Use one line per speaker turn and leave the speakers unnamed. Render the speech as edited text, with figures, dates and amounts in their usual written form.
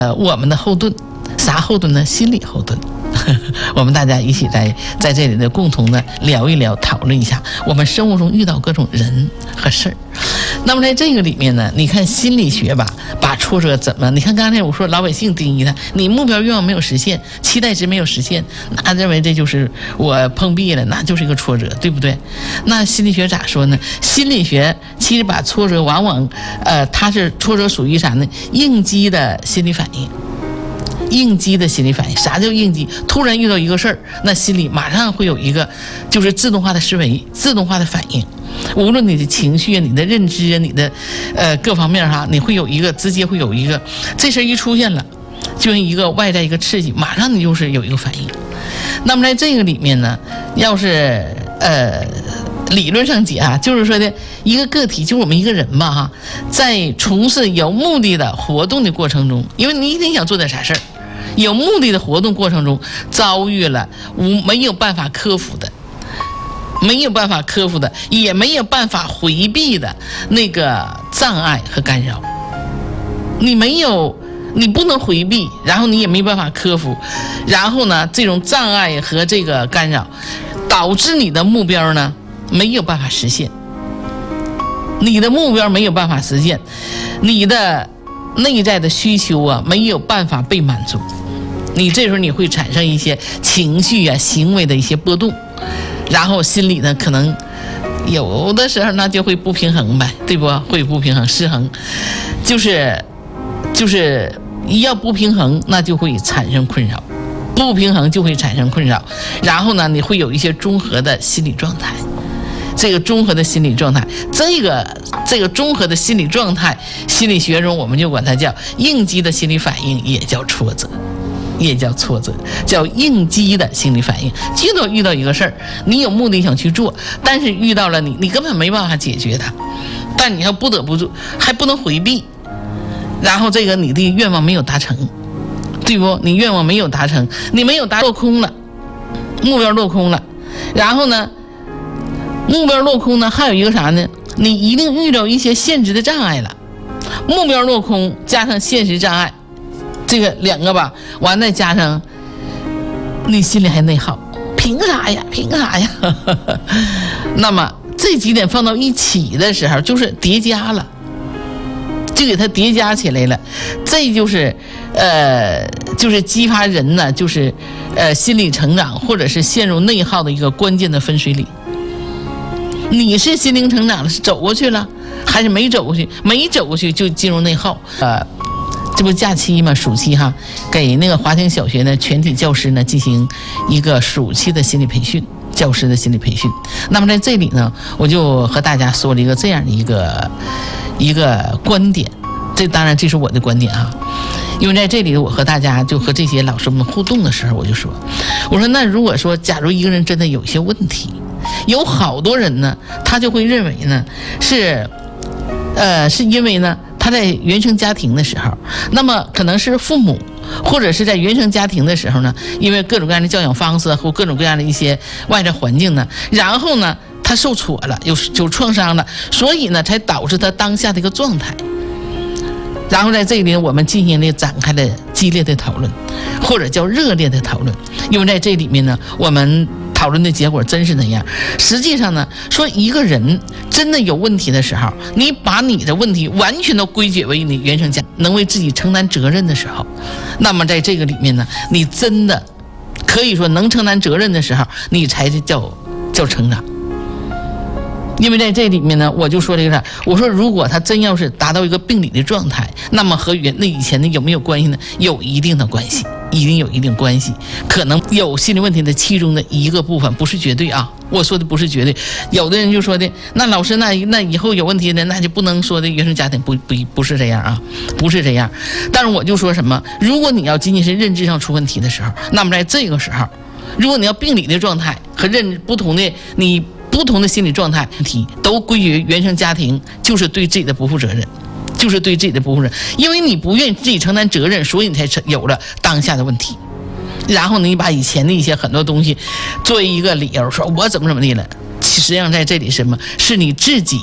我们的后盾，啥后盾呢？心理后盾。我们大家一起在这里的共同的聊一聊，讨论一下我们生活中遇到各种人和事儿。那么在这个里面呢，你看心理学吧，把挫折怎么？你看刚才我说老百姓定义的，你目标愿望没有实现，期待值没有实现，那认为这就是我碰壁了，那就是一个挫折，对不对？那心理学咋说呢？心理学其实把挫折往往，它是挫折属于啥呢？应激的心理反应。应激的心理反应，啥叫应激？突然遇到一个事儿，那心里马上会有一个就是自动化的思维、自动化的反应。无论你的情绪啊、你的认知啊、你的各方面哈，你会有一个直接会有一个这事儿一出现了，就一个外在一个刺激，马上你就是有一个反应。那么在这个里面呢，要是理论上讲啊，就是说的一个个体，就是我们一个人嘛哈，在从事有目的的活动的过程中，因为你一定想做点啥事儿。有目的的活动过程中遭遇了没有办法克服的，也没有办法回避的那个障碍和干扰，你不能回避，然后你也没办法克服，然后呢这种障碍和这个干扰导致你的目标呢没有办法实现，你的目标没有办法实现，你的内在的需求啊没有办法被满足，你这时候你会产生一些情绪啊、行为的一些波动，然后心里呢可能有的时候呢就会不平衡呗，对不？会不平衡、失衡，就是要不平衡，那就会产生困扰，不平衡就会产生困扰，然后呢你会有一些综合的心理状态。这个综合的心理状态，这个综合的心理状态，心理学中我们就管它叫应激的心理反应，也叫挫折，叫应激的心理反应。遇到一个事儿，你有目的想去做，但是遇到了你根本没办法解决它，但你要不得不做，还不能回避，然后这个你的愿望没有达成，对不？你愿望没有达成，你没有落空了，目标落空了，然后呢？目标落空呢，还有一个啥呢？你一定遇到一些现实的障碍了。目标落空加上现实障碍，这个两个吧，完再加上你心里还内耗，凭啥呀？那么这几点放到一起的时候，就是叠加了，就给它叠加起来了。这就是激发人呢，就是心理成长或者是陷入内耗的一个关键的分水岭。你是心灵成长了，是走过去了，还是没走过去？没走过去就进入内耗。这不假期嘛，暑期哈，给那个华庭小学呢全体教师呢进行一个暑期的心理培训，教师的心理培训。那么在这里呢，我就和大家说了一个这样的一个观点，这是我的观点哈。因为在这里我和大家就和这些老师们互动的时候，我说那如果说假如一个人真的有一些问题，有好多人呢他就会认为呢是因为呢他在原生家庭的时候，那么可能是父母或者是在原生家庭的时候呢，因为各种各样的教养方式或各种各样的一些外在环境呢，然后呢他受挫了，有创伤了，所以呢才导致他当下的一个状态。然后在这里我们进行了展开了激烈的讨论，或者叫热烈的讨论。因为在这里面呢，我们讨论的结果真是那样。实际上呢，说一个人真的有问题的时候，你把你的问题完全都归结为你原生家庭，能为自己承担责任的时候，那么在这个里面呢，你真的可以说能承担责任的时候，你才叫成长。因为在这里面呢，我就说这个啥，我说如果他真要是达到一个病理的状态，那么和那以前的有没有关系呢？有一定的关系，一定有一定关系，可能有心理问题的其中的一个部分，不是绝对啊，我说的不是绝对。有的人就说的，那老师那以后有问题的，那就不能说的原生家庭不是这样啊，不是这样。但是我就说什么，如果你要仅仅是认知上出问题的时候，那么在这个时候，如果你要病理的状态和不同的心理状态都归于原生家庭，就是对自己的不负责任，因为你不愿意自己承担责任，所以你才有了当下的问题。然后你把以前的一些很多东西作为一个理由，说我怎么的了，实际上在这里什么是你自己